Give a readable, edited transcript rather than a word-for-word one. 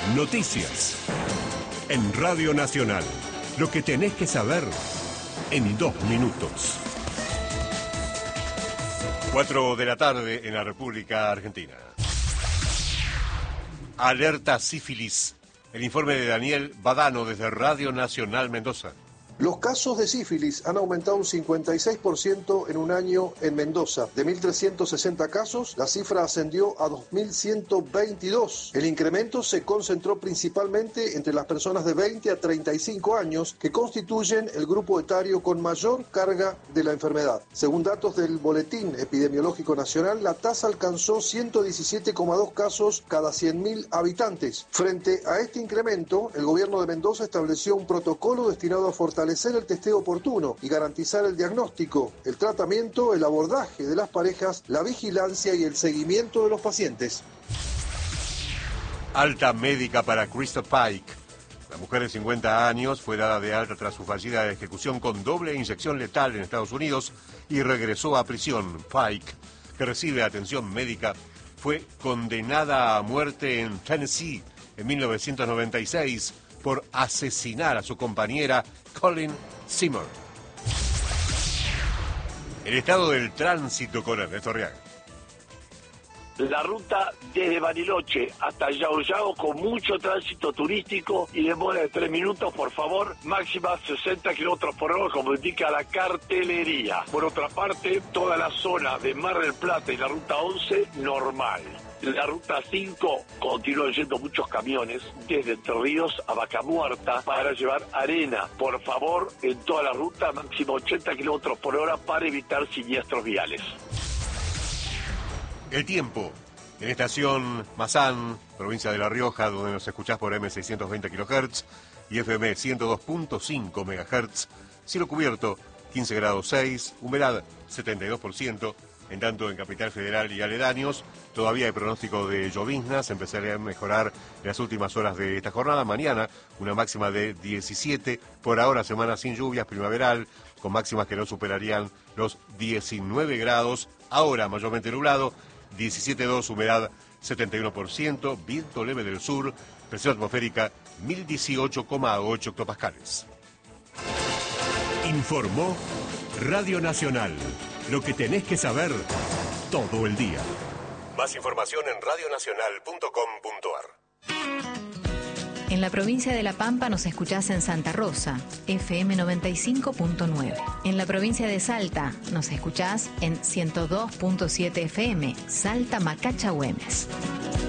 Noticias. En Radio Nacional. Lo que tenés que saber en 2 minutos. 4 de la tarde en la República Argentina. Alerta sífilis. El informe de Daniel Badano desde Radio Nacional Mendoza. Los casos de sífilis han aumentado un 56% en un año en Mendoza. De 1.360 casos, la cifra ascendió a 2.122. El incremento se concentró principalmente entre las personas de 20 a 35 años, que constituyen el grupo etario con mayor carga de la enfermedad. Según datos del Boletín Epidemiológico Nacional, la tasa alcanzó 117,2 casos cada 100.000 habitantes. Frente a este incremento, el gobierno de Mendoza estableció un protocolo destinado a fortalecer el testeo oportuno y garantizar el diagnóstico, el tratamiento, el abordaje de las parejas, la vigilancia y el seguimiento de los pacientes. Alta médica para Crystal Pike. La mujer de 50 años fue dada de alta tras su fallida ejecución con doble inyección letal en Estados Unidos y regresó a prisión. Pike, que recibe atención médica, fue condenada a muerte en Tennessee en 1996 por asesinar a su compañera Colin Zimmer. El estado del tránsito con Ernesto Arriaga. La ruta desde Bariloche hasta Yao Yao con mucho tránsito turístico y demora de 3 minutos, por favor, máxima 60 kilómetros por hora, como indica la cartelería. Por otra parte, toda la zona de Mar del Plata y la ruta 11, normal. La ruta 5 continúan yendo muchos camiones desde Entre Ríos a Vaca Muerta para llevar arena. Por favor, en toda la ruta, máximo 80 kilómetros por hora para evitar siniestros viales. El tiempo. En estación Mazán, provincia de La Rioja, donde nos escuchás por M620 kHz y FM 102.5 MHz. Cielo cubierto, 15 grados 6, humedad 72%. En tanto, en Capital Federal y aledaños, todavía hay pronóstico de lloviznas. Empezaría a mejorar en las últimas horas de esta jornada. Mañana, una máxima de 17. Por ahora, semana sin lluvias, primaveral, con máximas que no superarían los 19 grados. Ahora, mayormente nublado, 17,2, humedad 71%, viento leve del sur, presión atmosférica 1018,8 hectopascales. Informó Radio Nacional. Lo que tenés que saber todo el día. Más información en radionacional.com.ar. En la provincia de La Pampa nos escuchás en Santa Rosa, FM 95.9. En la provincia de Salta nos escuchás en 102.7 FM, Salta Macacha Güemes.